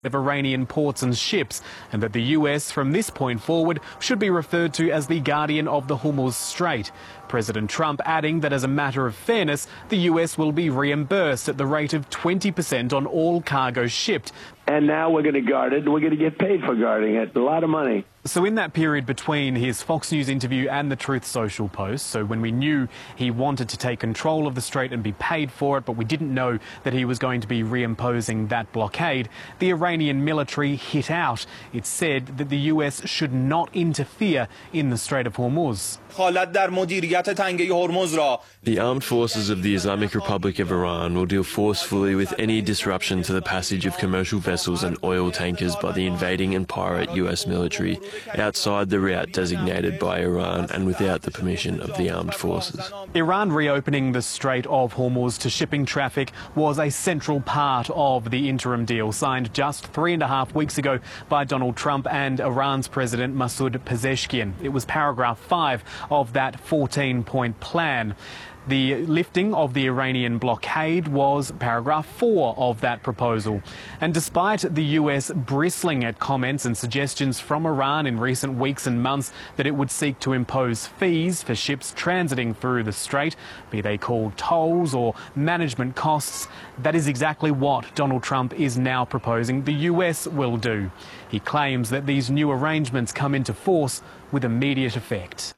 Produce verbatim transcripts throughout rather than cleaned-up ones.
of Iranian ports and ships, and that the U S from this point forward should be referred to as the guardian of the Hormuz Strait. President Trump adding that as a matter of fairness, the U S will be reimbursed at the rate of twenty percent on all cargo shipped. And now we're going to guard it. We're going to get paid for guarding it. A lot of money. So in that period between his Fox News interview and the Truth Social post, so when we knew he wanted to take control of the strait and be paid for it, but we didn't know that he was going to be reimposing that blockade, the Iranian military hit out. It said that the U S should not interfere in the Strait of Hormuz. The armed forces of the Islamic Republic of Iran will deal forcefully with any disruption to the passage of commercial vessels and oil tankers by the invading and pirate U S military outside the route designated by Iran and without the permission of the armed forces. Iran reopening the Strait of Hormuz to shipping traffic was a central part of the interim deal signed just three and a half weeks ago by Donald Trump and Iran's President Masoud Pezeshkian. It was paragraph five of that fourteen-point plan. The lifting of the Iranian blockade was paragraph four of that proposal. And despite the U S bristling at comments and suggestions from Iran in recent weeks and months that it would seek to impose fees for ships transiting through the strait, be they called tolls or management costs, that is exactly what Donald Trump is now proposing the U S will do. He claims that these new arrangements come into force with immediate effect.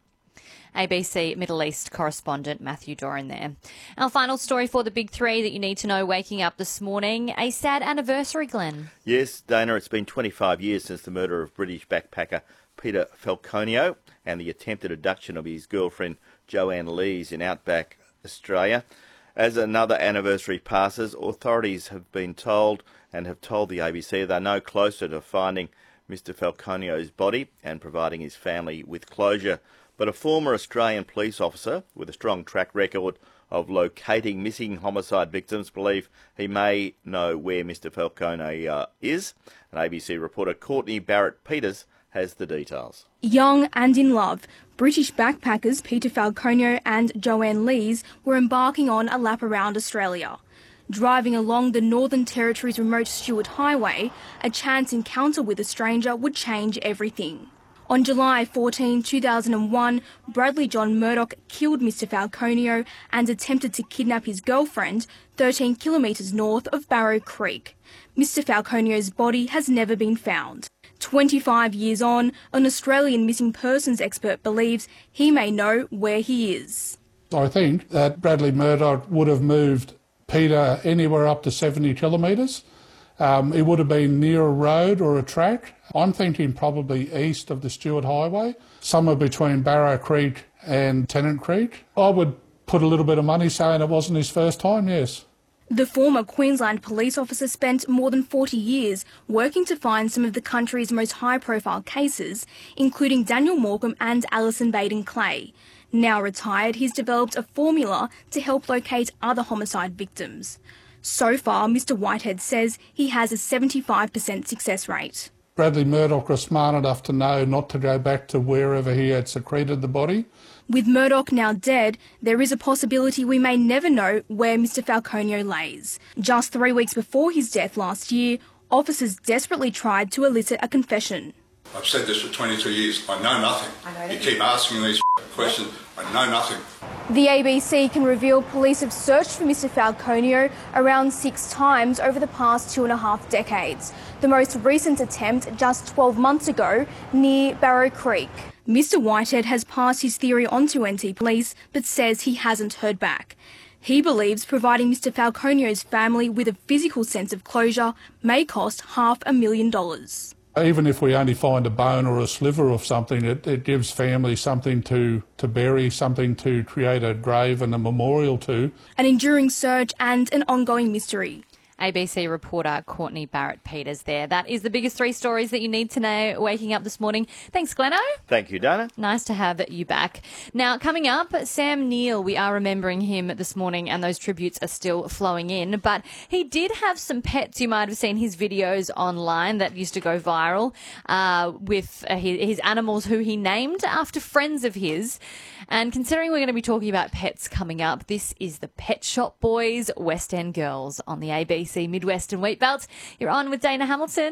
A B C Middle East correspondent Matthew Doran there. Our final story for the big three that you need to know waking up this morning. A sad anniversary, Glenn. Yes, Dana, it's been twenty-five years since the murder of British backpacker Peter Falconio and the attempted abduction of his girlfriend Joanne Lees in outback Australia. As another anniversary passes, authorities have been told and have told the A B C they're no closer to finding Mister Falconio's body and providing his family with closure. But a former Australian police officer with a strong track record of locating missing homicide victims believe he may know where Mister Falconio uh, is. And A B C reporter Courtney Barrett-Peters has the details. Young and in love, British backpackers Peter Falconio and Joanne Lees were embarking on a lap around Australia. Driving along the Northern Territory's remote Stuart Highway, a chance encounter with a stranger would change everything. On July fourteenth, two thousand one, Bradley John Murdoch killed Mister Falconio and attempted to kidnap his girlfriend thirteen kilometres north of Barrow Creek. Mister Falconio's body has never been found. twenty-five years on, an Australian missing persons expert believes he may know where he is. I think that Bradley Murdoch would have moved Peter anywhere up to seventy kilometres. Um, it would have been near a road or a track. I'm thinking probably east of the Stuart Highway, somewhere between Barrow Creek and Tennant Creek. I would put a little bit of money saying it wasn't his first time, yes. The former Queensland police officer spent more than forty years working to find some of the country's most high-profile cases, including Daniel Morcombe and Alison Baden-Clay. Now retired, he's developed a formula to help locate other homicide victims. So far, Mister Whitehead says he has a seventy-five percent success rate. Bradley Murdoch was smart enough to know not to go back to wherever he had secreted the body. With Murdoch now dead, there is a possibility we may never know where Mister Falconio lays. Just three weeks before his death last year, officers desperately tried to elicit a confession. I've said this for twenty-two years. I know nothing. I know you keep asking these questions. I know nothing. The A B C can reveal police have searched for Mister Falconio around six times over the past two and a half decades. The most recent attempt just twelve months ago near Barrow Creek. Mister Whitehead has passed his theory on to N T Police but says he hasn't heard back. He believes providing Mister Falconio's family with a physical sense of closure may cost half a million dollars. Even if we only find a bone or a sliver of something, it, it gives families something to, to bury, something to create a grave and a memorial to. An enduring search and an ongoing mystery. A B C reporter Courtney Barrett-Peters there. That is the biggest three stories that you need to know waking up this morning. Thanks, Glenno. Thank you, Dana. Nice to have you back. Now, coming up, Sam Neill. We are remembering him this morning and those tributes are still flowing in. But he did have some pets. You might have seen his videos online that used to go viral uh, with uh, his, his animals who he named after friends of his. And considering we're going to be talking about pets coming up, this is the Pet Shop Boys, West End Girls on the A B C Midwest and Wheatbelt. You're on with Dana Hamilton.